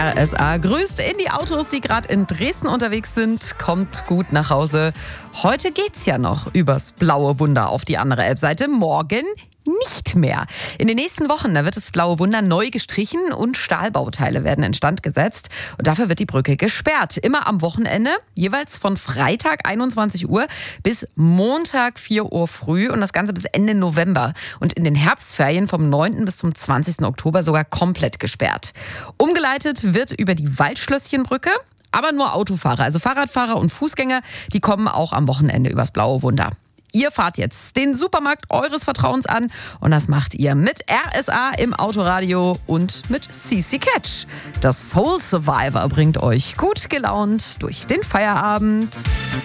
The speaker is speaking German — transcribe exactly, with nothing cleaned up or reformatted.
R S A grüßt in die Autos, die gerade in Dresden unterwegs sind. Kommt gut nach Hause. Heute geht's ja noch übers blaue Wunder auf die andere Elbseite. Morgen nicht mehr. In den nächsten Wochen, da wird das blaue Wunder neu gestrichen und Stahlbauteile werden instand gesetzt. Und dafür wird die Brücke gesperrt. Immer am Wochenende, jeweils von Freitag einundzwanzig Uhr bis Montag vier Uhr früh und das Ganze bis Ende November. Und in den Herbstferien vom neunten bis zum zwanzigsten Oktober sogar komplett gesperrt. Umgeleitet wird über die Waldschlösschenbrücke. Aber nur Autofahrer, also Fahrradfahrer und Fußgänger, die kommen auch am Wochenende übers blaue Wunder. Ihr fahrt jetzt den Supermarkt eures Vertrauens an und das macht ihr mit R S A im Autoradio und mit C C Catch. Das Soul Survivor bringt euch gut gelaunt durch den Feierabend.